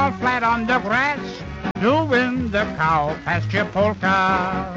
fall flat on the grass, doing the cow pasture polka.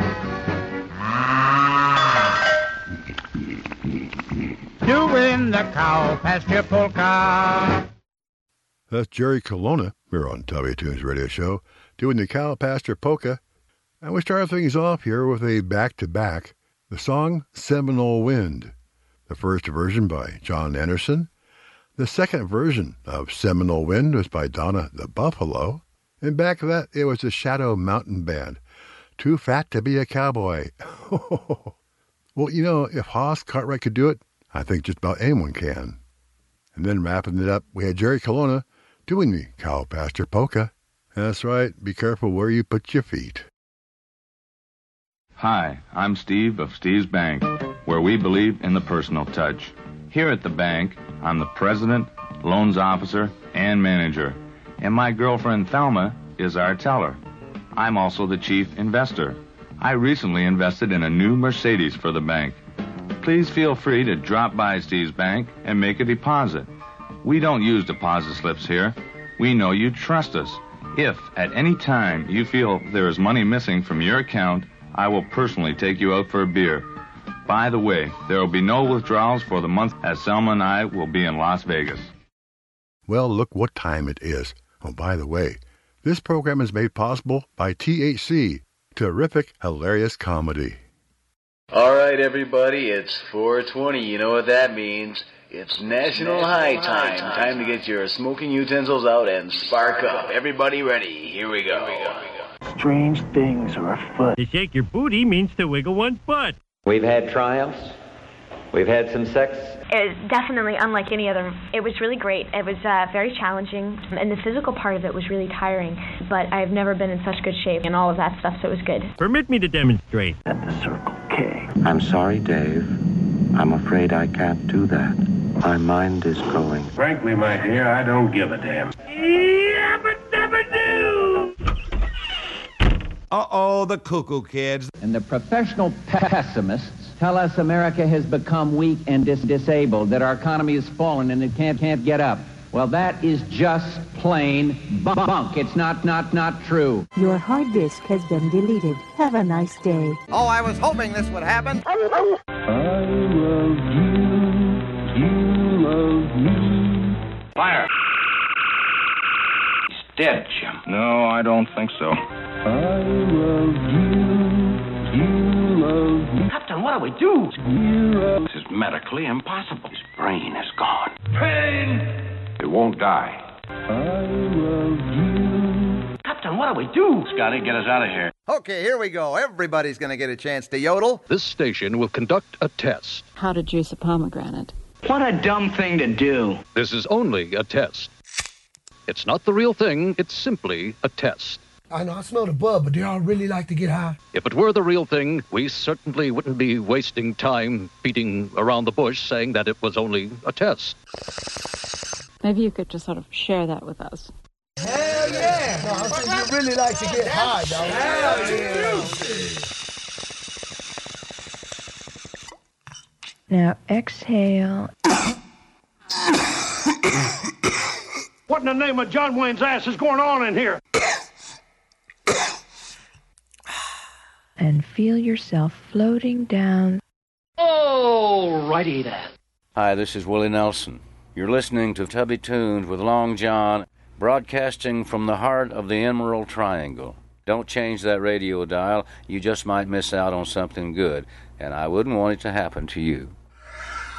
Doing the cow pasture polka. That's Jerry Colonna here on Tubby Tunes Radio Show, doing the cow pasture polka. And we start things off here with a back-to-back, the song Seminole Wind. The first version by John Anderson. The second version of Seminole Wind was by Donna the Buffalo. And back to that, it was the Shadow Mountain Band. Too fat to be a cowboy. Well, you know, if Hoss Cartwright could do it, I think just about anyone can. And then wrapping it up, we had Jerry Colonna doing the cow pasture polka. And that's right, be careful where you put your feet. Hi, I'm Steve of Steve's Bank, where we believe in the personal touch. Here at the bank, I'm the president, loans officer, and manager. And my girlfriend Thelma is our teller. I'm also the chief investor. I recently invested in a new Mercedes for the bank. Please feel free to drop by Steve's Bank and make a deposit. We don't use deposit slips here. We know you trust us. If at any time you feel there is money missing from your account, I will personally take you out for a beer. By the way, there will be no withdrawals for the month as Selma and I will be in Las Vegas. Well, look what time it is. Oh, by the way, this program is made possible by THC, Terrific Hilarious Comedy. All right, everybody, it's 4:20. You know what that means. It's National High Time. Time to get your smoking utensils out and spark up. Everybody ready? Here we go. Strange things are afoot. To shake your booty means to wiggle one's butt. We've had triumphs. We've had some sex. It was definitely unlike any other. It was really great. It was very challenging, and the physical part of it was really tiring. But I've never been in such good shape and all of that stuff, so it was good. Permit me to demonstrate. At the Circle K. I'm sorry, Dave. I'm afraid I can't do that. My mind is going. Frankly, my dear, I don't give a damn. Yabba-dabba-doo! Uh-oh, the cuckoo kids. And the professional pessimists tell us America has become weak and disabled, that our economy has fallen and it can't get up. Well, that is just plain bunk. It's not true. Your hard disk has been deleted. Have a nice day. Oh, I was hoping this would happen. I love you. You love me. Fire! He's dead, Jim. No, I don't think so. I love you. You love me. Captain, what do we do? This is medically impossible. His brain is gone. Pain! It won't die. I love you. Captain, what do we do? Scotty, get us out of here. Okay, here we go. Everybody's going to get a chance to yodel. This station will conduct a test. How to juice a pomegranate. What a dumb thing to do. This is only a test. It's not the real thing. It's simply a test. I know, I smell the bud, but do y'all really like to get high? If it were the real thing, we certainly wouldn't be wasting time beating around the bush saying that it was only a test. Maybe you could just sort of share that with us. Hell yeah! No, I think you really like to get high, dog. Hell yeah! Now exhale. What in the name of John Wayne's ass is going on in here? And feel yourself floating down. Oh, righty then. Hi, this is Willie Nelson. You're listening to Tubby Tunes with Long John, broadcasting from the heart of the Emerald Triangle. Don't change that radio dial. You just might miss out on something good, and I wouldn't want it to happen to you.